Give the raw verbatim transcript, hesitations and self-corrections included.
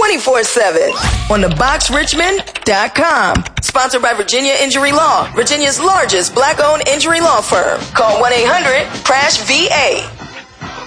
twenty-four seven on the box richmond dot com. Sponsored by Virginia Injury Law, Virginia's largest black-owned injury law firm. Call one eight hundred crash V A.